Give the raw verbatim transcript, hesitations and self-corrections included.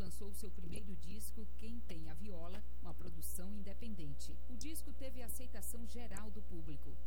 lançou seu primeiro disco, Quem Tem a Viola, uma produção independente. O disco teve aceitação geral do público